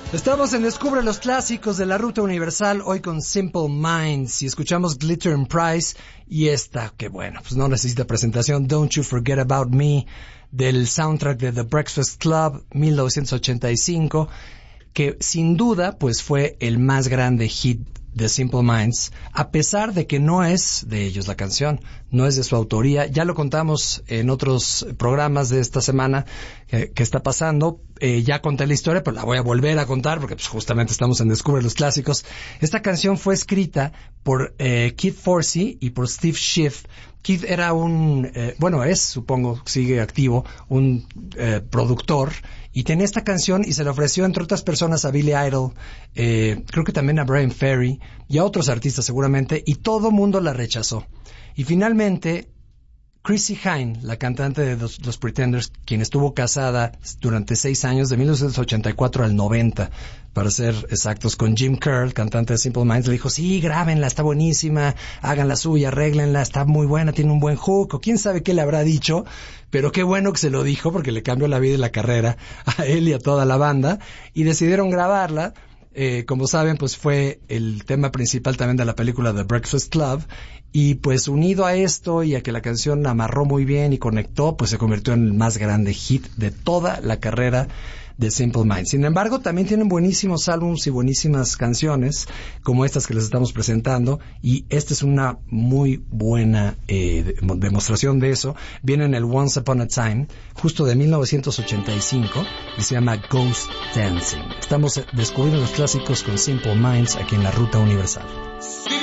Estamos en Descubre los Clásicos de la Ruta Universal, hoy con Simple Minds, y escuchamos Glitter and Price, y esta, que bueno, pues no necesita presentación, Don't You Forget About Me, del soundtrack de The Breakfast Club, 1985, que sin duda, pues fue el más grande hit de Simple Minds, a pesar de que no es de ellos la canción, no es de su autoría. Ya lo contamos en otros programas de esta semana que está pasando. Ya conté la historia, pero la voy a volver a contar porque pues, justamente estamos en Descubre los Clásicos. Esta canción fue escrita por Keith Forsey y por Steve Schiff. Keith era supongo, sigue activo, un productor, y tenía esta canción y se la ofreció, entre otras personas, a Billy Idol, creo que también a Bryan Ferry y a otros artistas seguramente, y todo mundo la rechazó. Y finalmente, Chrissie Hynde, la cantante de los Pretenders, quien estuvo casada durante 6 años, de 1984 al 90, para ser exactos, con Jim Kerr, cantante de Simple Minds, le dijo, sí, grábenla, está buenísima, hagan la suya, arréglenla, está muy buena, tiene un buen hook, o quién sabe qué le habrá dicho, pero qué bueno que se lo dijo, porque le cambió la vida y la carrera a él y a toda la banda, y decidieron grabarla. Como saben, pues fue el tema principal también de la película The Breakfast Club, y pues unido a esto y a que la canción amarró muy bien y conectó, pues se convirtió en el más grande hit de toda la carrera de Simple Minds. Sin embargo, también tienen buenísimos álbumes y buenísimas canciones, como estas que les estamos presentando, y esta es una muy buena demostración de eso. Viene en el Once Upon a Time, justo de 1985, y se llama Ghost Dancing. Estamos descubriendo los clásicos con Simple Minds aquí en la Ruta Universal.